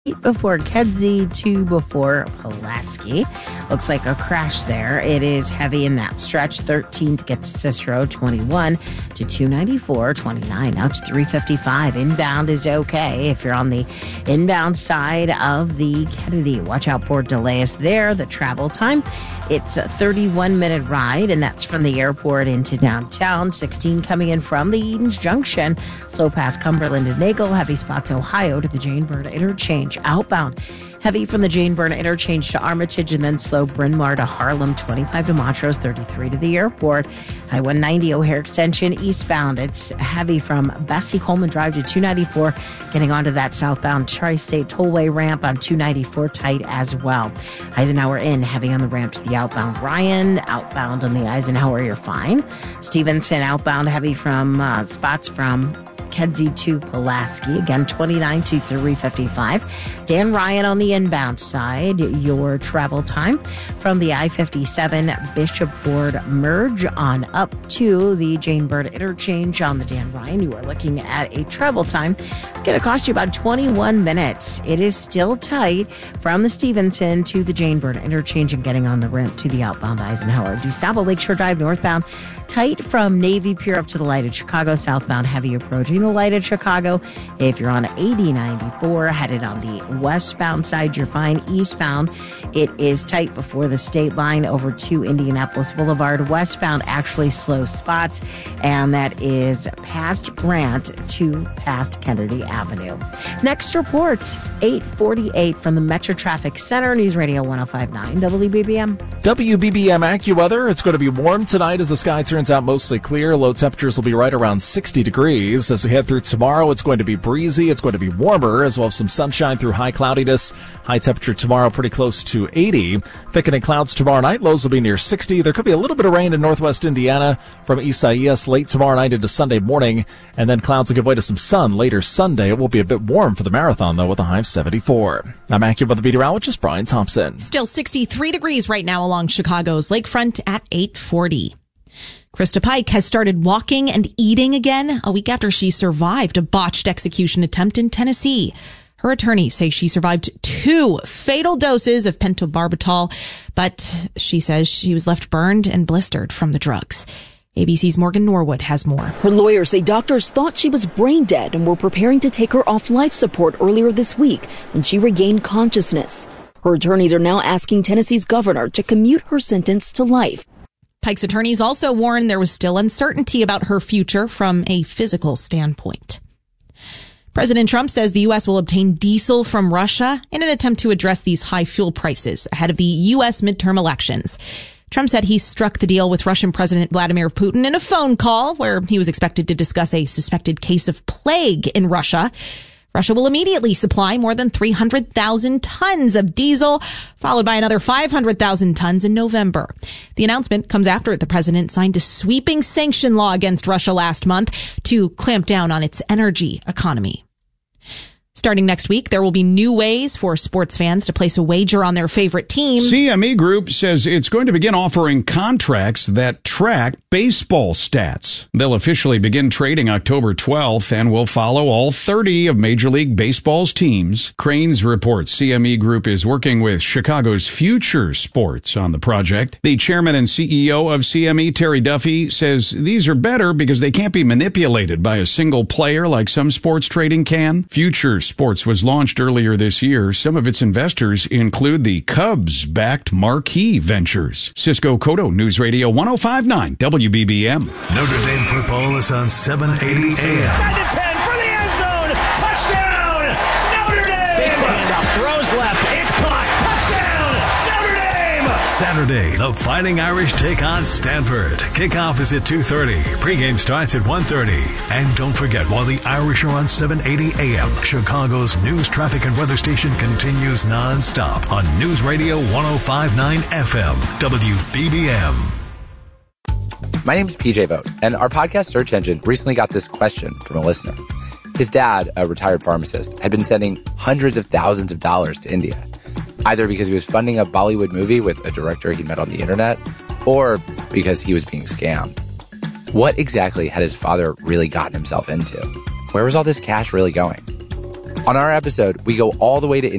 before Kedzie, 2 before Pulaski. Looks like a crash there. It is heavy in that stretch. 13 to get to Cicero, 21 to 294, 29 out to 355. Inbound is okay if you're on the inbound side of the Kennedy. Watch out for delays there. The travel time, it's a 31-minute ride, and that's from the airport into downtown. 16 coming in from the Edens Junction. Slow past Cumberland and Nagle. Heavy spots Ohio to the Jane Byrne Interchange. Outbound, heavy from the Jane Byrne Interchange to Armitage, and then slow Bryn Mawr to Harlem. 25 to Montrose, 33 to the airport. I-190 O'Hare Extension eastbound. It's heavy from Bessie Coleman Drive to 294, getting onto that southbound Tri-State Tollway ramp on 294, tight as well. Eisenhower in, heavy on the ramp to the outbound Ryan. Outbound on the Eisenhower, you're fine. Stevenson outbound, heavy from spots from Kedzie to Pulaski. Again, 29 to 355. Dan Ryan on the inbound side. Your travel time from the I-57 Bishop Ford merge on up to the Jane Byrne Interchange on the Dan Ryan. You are looking at a travel time. It's going to cost you about 21 minutes. It is still tight from the Stevenson to the Jane Byrne Interchange and getting on the ramp to the outbound Eisenhower. DuSable Lakeshore Drive northbound. Tight from Navy Pier up to the light at Chicago. Southbound, heavy approaching the light at Chicago. If you're on 8094, headed on the westbound side, you're fine. Eastbound, it is tight before the state line over to Indianapolis Boulevard. Westbound, actually slow spots, and that is past Grant to past Kennedy Avenue. Next reports, 8:48 from the Metro Traffic Center, News Radio 105.9 WBBM. WBBM AccuWeather. It's going to be warm tonight as the sky turns out mostly clear. Low temperatures will be right around 60 degrees. As we head through tomorrow, it's going to be breezy. It's going to be warmer, as well as some sunshine through high cloudiness. High temperature tomorrow pretty close to 80. Thickening clouds tomorrow night. Lows will be near 60. There could be a little bit of rain in northwest Indiana from Isaias late tomorrow night into Sunday morning. And then clouds will give way to some sun later Sunday. It will be a bit warm for the marathon, though, with a high of 74. I'm AccuWeather meteorologist Brian Thompson. Still 63 degrees right now along Chicago's lakefront at 8:40. Krista Pike has started walking and eating again a week after she survived a botched execution attempt in Tennessee. Her attorneys say she survived 2 fatal doses of pentobarbital, but she says she was left burned and blistered from the drugs. ABC's Morgan Norwood has more. Her lawyers say doctors thought she was brain dead and were preparing to take her off life support earlier this week when she regained consciousness. Her attorneys are now asking Tennessee's governor to commute her sentence to life. Pike's attorneys also warn there was still uncertainty about her future from a physical standpoint. President Trump says the U.S. will obtain diesel from Russia in an attempt to address these high fuel prices ahead of the U.S. midterm elections. Trump said he struck the deal with Russian President Vladimir Putin in a phone call where he was expected to discuss a suspected case of plague in Russia. Russia will immediately supply more than 300,000 tons of diesel, followed by another 500,000 tons in November. The announcement comes after the president signed a sweeping sanction law against Russia last month to clamp down on its energy economy. Starting next week, there will be new ways for sports fans to place a wager on their favorite team. CME Group says it's going to begin offering contracts that track baseball stats. They'll officially begin trading October 12th and will follow all 30 of Major League Baseball's teams. Cranes reports CME Group is working with Chicago's Future Sports on the project. The chairman and CEO of CME, Terry Duffy, says these are better because they can't be manipulated by a single player like some sports trading can. Future Sports was launched earlier this year. Some of its investors include the Cubs-backed Marquee Ventures. Cisco Cotto, News Radio 105.9 WBBM. Notre Dame football is on 780 AM. Inside the 10 for the end zone. Touchdown, Notre Dame. Big handoff, throws left. It's caught. Touchdown, Notre Dame. Saturday, the Fighting Irish take on Stanford. Kickoff is at 2:30. Pregame starts at 1:30. And don't forget, while the Irish are on 780 AM, Chicago's news, traffic, and weather station continues non-stop on News Radio 105.9 FM, WBBM. My name is PJ Vogt, and our podcast search engine recently got this question from a listener. His dad, a retired pharmacist, had been sending hundreds of thousands of dollars to India, either because he was funding a Bollywood movie with a director he met on the internet, or because he was being scammed. What exactly had his father really gotten himself into? Where was all this cash really going? On our episode, we go all the way to